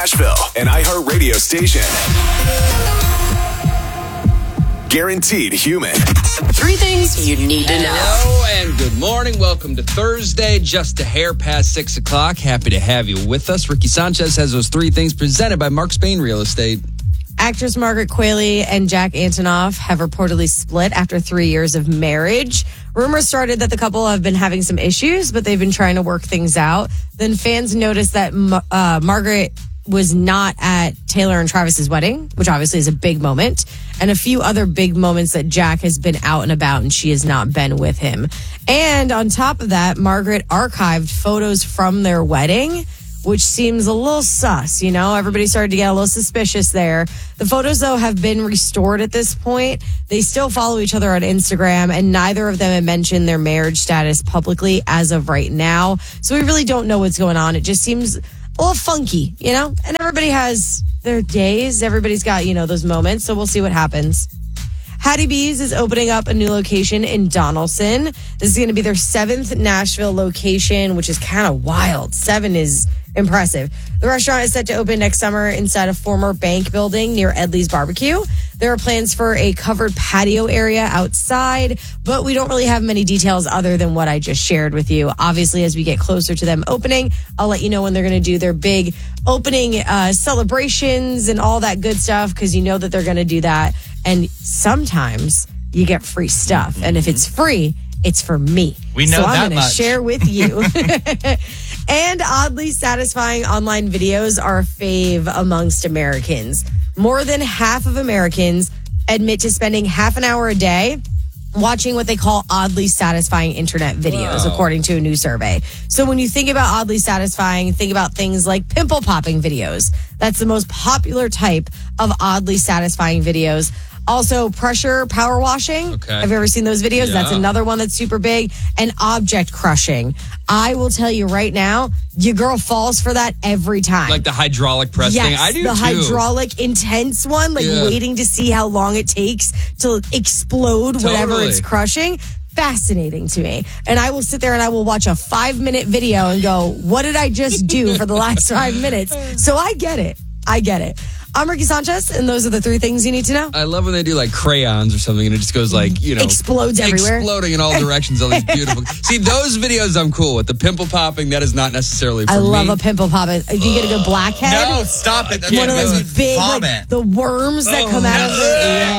Nashville, an iHeartRadio station. Guaranteed human. 3 things you need to know. Hello and good morning. Welcome to Thursday, just a hair past 6 o'clock. Happy to have you with us. Ricky Sanchez has those 3 things presented by Mark Spain Real Estate. Actress Margaret Qualley and Jack Antonoff have reportedly split after 3 years of marriage. Rumors started that the couple have been having some issues, but they've been trying to work things out. Then fans noticed that Margaret was not at Taylor and Travis's wedding, which obviously is a big moment, and a few other big moments that Jack has been out and about and she has not been with him. And on top of that, Margaret archived photos from their wedding, which seems a little sus, you know? Everybody started to get a little suspicious there. The photos, though, have been restored at this point. They still follow each other on Instagram, and neither of them have mentioned their marriage status publicly as of right now. So we really don't know what's going on. It just seems a little funky, you know? And everybody has their days. Everybody's got, you know, those moments. So we'll see what happens. Hattie B's is opening up a new location in Donaldson. This is going to be their 7th Nashville location, which is kind of wild. 7 is impressive. The restaurant is set to open next summer inside a former bank building near Edley's Barbecue. There are plans for a covered patio area outside, but we don't really have many details other than what I just shared with you. Obviously, as we get closer to them opening, I'll let you know when they're going to do their big opening celebrations and all that good stuff, because you know that they're going to do that. And sometimes you get free stuff. And if it's free, it's for me. We know so that I'm going to much. share with you. And oddly satisfying online videos are a fave amongst Americans. More than half of Americans admit to spending half an hour a day watching what they call oddly satisfying internet videos, according to a new survey. So when you think about oddly satisfying, think about things like pimple popping videos. That's the most popular type of oddly satisfying videos. Also, pressure power washing. Okay. Have you ever seen those videos? Yeah. That's another one that's super big. And object crushing. I will tell you right now, your girl falls for that every time. Like the hydraulic press Yes, thing. I do the too. hydraulic intense one, like waiting to see how long it takes to explode whatever Totally. it's crushing. Fascinating to me. And I will sit there and I will watch a 5-minute video and go, what did I just do for the last 5 minutes? So I get it. I'm Ricky Sanchez, and those are the 3 things you need to know. I love when they do like crayons or something and it just goes like, you know. Explodes everywhere. Exploding in all directions. All these beautiful. See, those videos I'm cool with. The pimple popping, that is not necessarily for I love me. a pimple pop. If you get a good blackhead. No, stop it. That's One of those big, like, vomit. the worms that come out of it. Yeah.